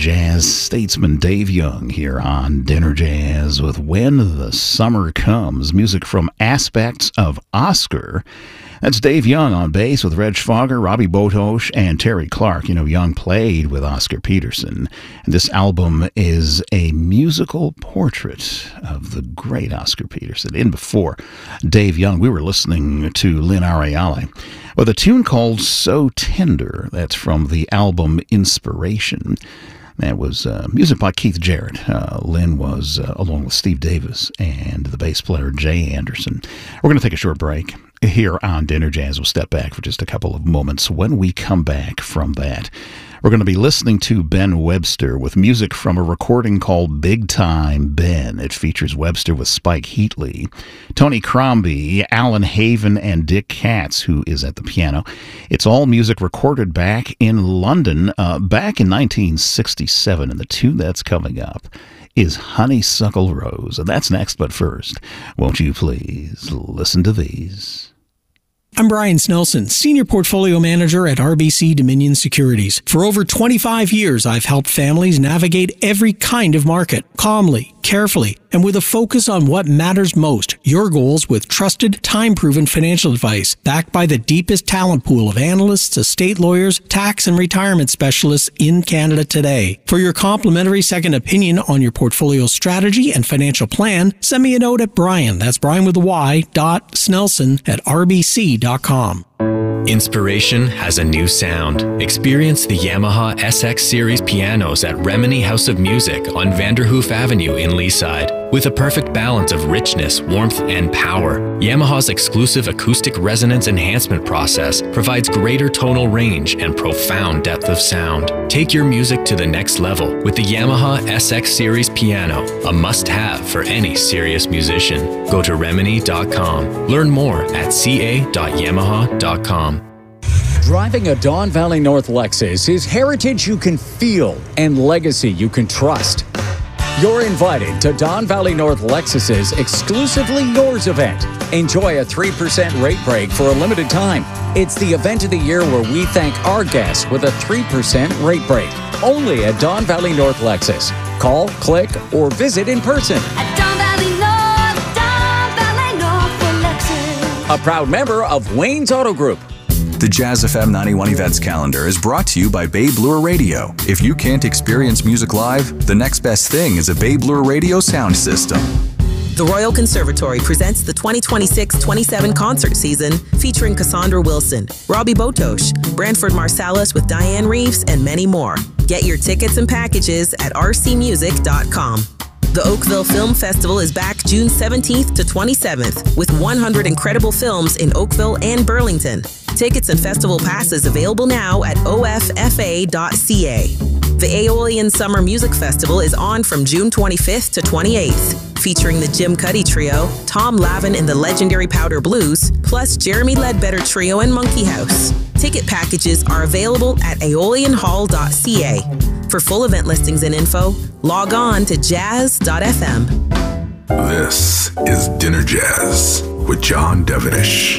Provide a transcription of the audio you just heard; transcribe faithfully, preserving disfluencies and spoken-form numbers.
jazz statesman Dave Young here on Dinner Jazz with When the Summer Comes, music from Aspects of Oscar. That's Dave Young on bass with Reg Fogger, Robbie Botosh, and Terry Clark. You know, Young played with Oscar Peterson. And this album is a musical portrait of the great Oscar Peterson. In before Dave Young, we were listening to Lynn Ariale with a tune called So Tender. That's from the album Inspiration. That was uh, music by Keith Jarrett. Uh, Lynn was uh, along with Steve Davis and the bass player Jay Anderson. We're going to take a short break here on Dinner Jazz. We'll step back for just a couple of moments. When we come back from that, we're going to be listening to Ben Webster with music from a recording called Big Time Ben. It features Webster with Spike Heatley, Tony Crombie, Alan Haven, and Dick Katz, who is at the piano. It's all music recorded back in London uh, back in nineteen sixty-seven, and the tune that's coming up is Honeysuckle Rose. And that's next, but first, won't you please listen to these? I'm Brian Snelson, Senior Portfolio Manager at R B C Dominion Securities. For over twenty-five years, I've helped families navigate every kind of market, calmly, carefully, and with a focus on what matters most, your goals with trusted, time-proven financial advice, backed by the deepest talent pool of analysts, estate lawyers, tax and retirement specialists in Canada today. For your complimentary second opinion on your portfolio strategy and financial plan, send me a note at Brian, that's Brian with a Y, dot Snelson at R B C dot com. Inspiration has a new sound. Experience the Yamaha S X Series pianos at Remini House of Music on Vanderhoof Avenue in Leaside. With a perfect balance of richness, warmth, and power, Yamaha's exclusive acoustic resonance enhancement process provides greater tonal range and profound depth of sound. Take your music to the next level with the Yamaha S X Series piano, a must-have for any serious musician. Go to remini dot com. Learn more at c a dot yamaha dot com. Driving a Don Valley North Lexus is heritage you can feel and legacy you can trust. You're invited to Don Valley North Lexus's Exclusively Yours event. Enjoy a three percent rate break for a limited time. It's the event of the year where we thank our guests with a three percent rate break. Only at Don Valley North Lexus. Call, click, or visit in person. At Don Valley North, Don Valley North for Lexus. A proud member of Wayne's Auto Group. The Jazz F M ninety-one Events Calendar is brought to you by Babe Lure Radio. If you can't experience music live, the next best thing is a Babe Lure Radio sound system. The Royal Conservatory presents the twenty twenty-six twenty-seven concert season featuring Cassandra Wilson, Robbie Botosh, Branford Marsalis with Diane Reeves, and many more. Get your tickets and packages at r c music dot com. The Oakville Film Festival is back June seventeenth to twenty-seventh with one hundred incredible films in Oakville and Burlington. Tickets and festival passes available now at o f f a dot c a. The Aeolian Summer Music Festival is on from June twenty-fifth to twenty-eighth, featuring the Jim Cuddy Trio, Tom Lavin and the legendary Powder Blues, plus Jeremy Ledbetter Trio and Monkey House. Ticket packages are available at aeolian hall dot c a. For full event listings and info, log on to jazz dot f m. This is Dinner Jazz with John Devenish.